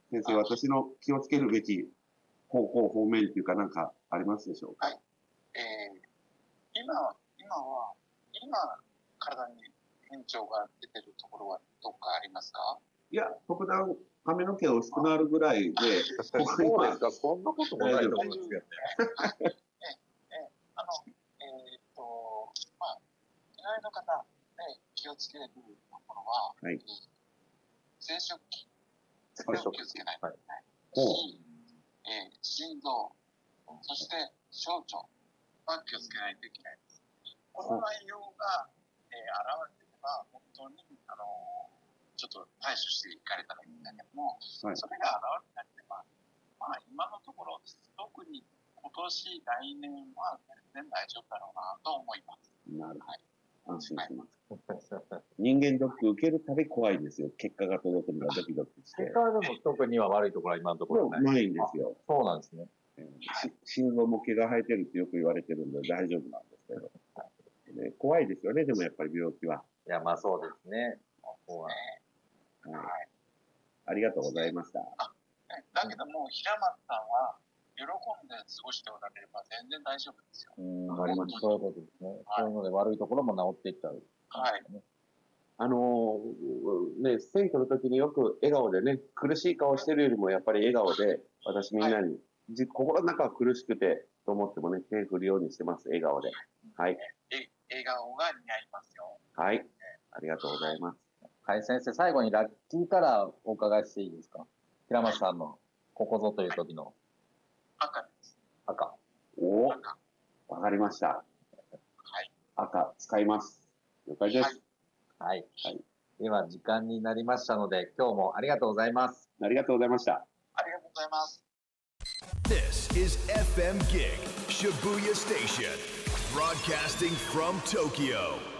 先生、私の気をつけるべき方面っていうかなんかありますでしょうか？ はい。今、体に変調が出てるところはどっかありますか？ いや、特段髪の毛が薄くなるぐらいで、 そうですか、そんなこともないと思うんですけどね。 まあ、意外の方で気をつけるところは、 はい、 生殖器、これを気をつけないといけない。心臓、そして小腸は気をつけないといけないです。この内容が、現れていれば、本当に、ちょっと対処していかれたらいいんだけども、それが現れなければ、今のところ、特に今年、来年は全然大丈夫だろうなと思います。 なるほど。安心します。人間ドック受けるたび怖いんですよ。結果が届くのがドキドキして。 結果はでも特には悪いところは今のところないんですよ。 そうなんですね。 心臓も毛が生えてるってよく言われてるんで大丈夫なんですけど。怖いですよね、でもやっぱり病気は。 いや、そうですね。 ありがとうございました。 だけども、平松さんは、喜んで過ごしておられれば全然大丈夫ですよ。 わかりました。そういうことですね。そういうので悪いところも治っていっちゃう。 はい。 選挙の時によく笑顔でね、苦しい顔してるよりもやっぱり笑顔で、私みんなに、心の中は苦しくてと思ってもね、手振るようにしてます、笑顔で。はい。 笑顔が似合いますよ。 はい。ありがとうございます。 はい、先生、最後にラッキーカラーお伺いしていいですか？平松さんのここぞという時の。 赤です。 赤。 わかりました。 はい。 赤、使います。了解です。 はい。では、時間になりましたので、今日もありがとうございます。 ありがとうございました。 ありがとうございます。 This is FM Gig Shibuya Station, broadcasting from Tokyo.